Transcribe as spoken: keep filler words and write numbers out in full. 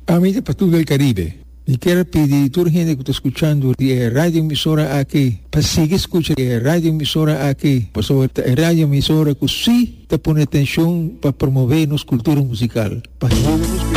Amiga para todo el Caribe. Y quiero pedir a toda la gente que está escuchando la radio emisora aquí, para seguir escuchando la radio emisora aquí, pues la radio emisora que sí te pone atención para promover nuestra cultura musical. Para